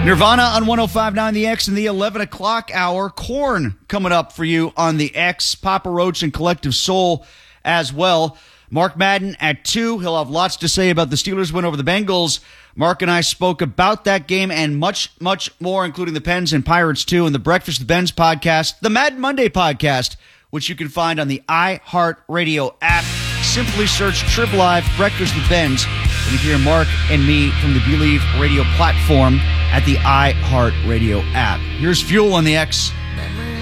Nirvana on 105.9 The X in the 11 o'clock hour. Korn coming up for you on the X. Papa Roach and Collective Soul as well. Mark Madden at 2. He'll have lots to say about the Steelers' win over the Bengals. Mark and I spoke about that game and much, much more, including the Pens and Pirates, too, and the Breakfast with Benz podcast, the Madden Monday podcast, which you can find on the iHeartRadio app. Simply search Trib Live Breakfast with Benz, and you can hear Mark and me from the Believe Radio platform at the iHeartRadio app. Here's Fuel on the X.